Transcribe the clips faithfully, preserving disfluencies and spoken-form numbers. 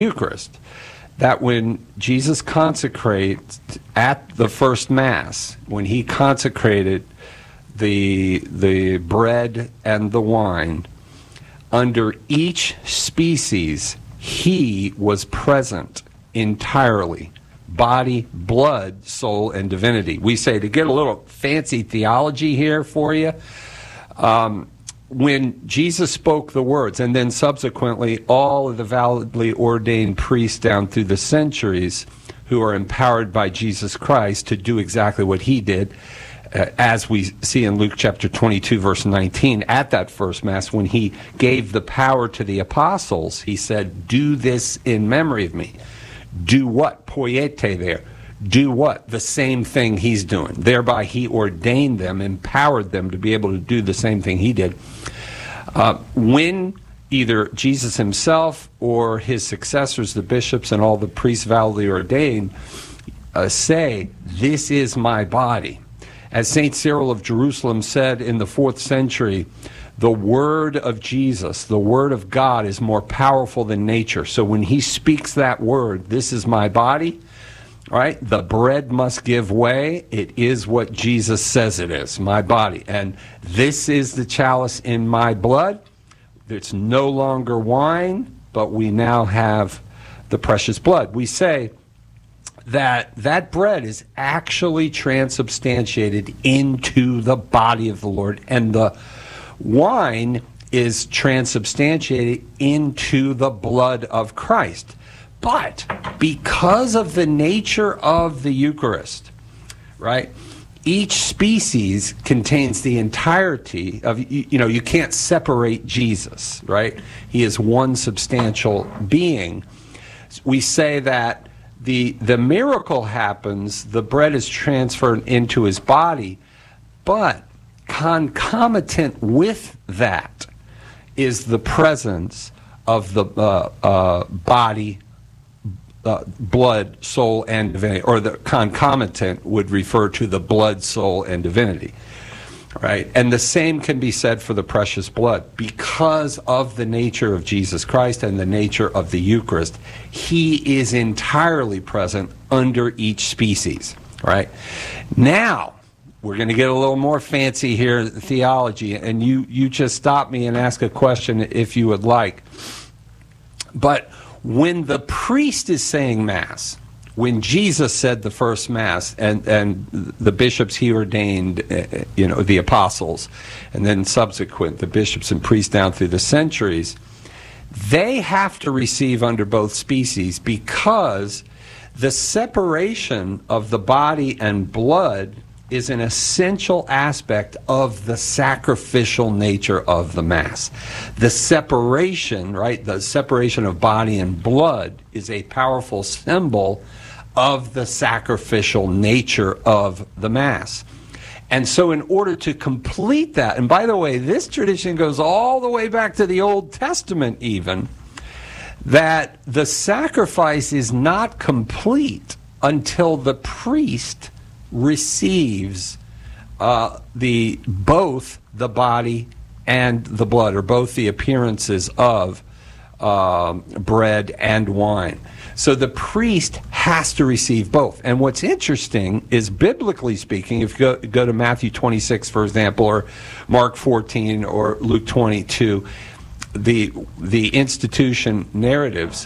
Eucharist, that when Jesus consecrates at the first Mass, when he consecrated the, the bread and the wine, under each species, he was present entirely. Body, blood, soul, and divinity. We say, to get a little fancy theology here for you, um, when Jesus spoke the words, and then subsequently all of the validly ordained priests down through the centuries who are empowered by Jesus Christ to do exactly what he did, uh, as we see in Luke chapter twenty-two, verse nineteen, at that first Mass, when he gave the power to the apostles, he said, do this in memory of me. Do what? Poiete there. Do what? The same thing he's doing. Thereby he ordained them, empowered them to be able to do the same thing he did. Uh, when either Jesus himself or his successors, the bishops and all the priests validly ordained, uh, say, this is my body. As Saint Cyril of Jerusalem said in the fourth century, the word of Jesus, the word of God, is more powerful than nature. So when he speaks that word, this is my body, right? The bread must give way. It is what Jesus says it is, my body. And this is the chalice in my blood. It's no longer wine, but we now have the precious blood. We say that that bread is actually transubstantiated into the body of the Lord, and the wine is transubstantiated into the blood of Christ. But because of the nature of the Eucharist, right, each species contains the entirety of, you, you know, you can't separate Jesus, right? He is one substantial being. We say that the, the miracle happens, the bread is transferred into his body, but concomitant with that is the presence of the uh, uh, body, uh, blood, soul, and divinity, or the concomitant would refer to the blood, soul, and divinity, right? And the same can be said for the precious blood. Because of the nature of Jesus Christ and the nature of the Eucharist, he is entirely present under each species, right? Now, we're going to get a little more fancy here, theology, and you, you just stop me and ask a question if you would like. But when the priest is saying Mass, when Jesus said the first Mass, and, and the bishops he ordained, uh, you know, the apostles, and then subsequent, the bishops and priests down through the centuries, they have to receive under both species, because the separation of the body and blood is an essential aspect of the sacrificial nature of the Mass. The separation, right, the separation of body and blood is a powerful symbol of the sacrificial nature of the Mass. And so in order to complete that, and by the way, this tradition goes all the way back to the Old Testament even, that the sacrifice is not complete until the priest receives uh, the both the body and the blood, or both the appearances of um, bread and wine. So the priest has to receive both. And what's interesting is, biblically speaking, if you go, go to Matthew twenty-six, for example, or Mark fourteen, or Luke twenty-two, the the institution narratives,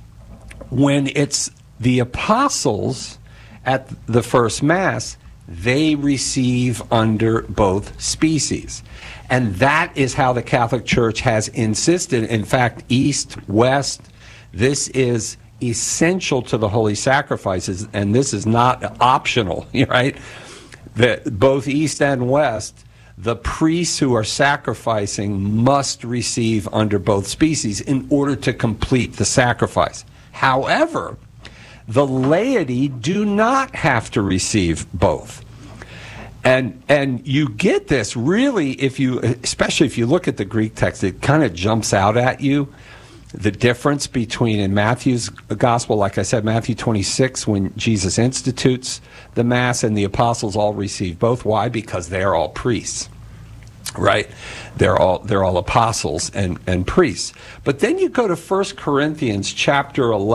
when it's the apostles at the first Mass, they receive under both species. And that is how the Catholic Church has insisted. In fact, East, West, this is essential to the Holy Sacrifices, and this is not optional, right? That both East and West, the priests who are sacrificing must receive under both species in order to complete the sacrifice. However, the laity do not have to receive both. And and you get this really, if you, especially if you look at the Greek text, it kind of jumps out at you, the difference between, in Matthew's gospel, like I said, Matthew twenty-six, when Jesus institutes the Mass, and the apostles all receive both. Why? Because they're all priests. right? They're all they're all apostles and, and priests. But then you go to First Corinthians chapter eleven.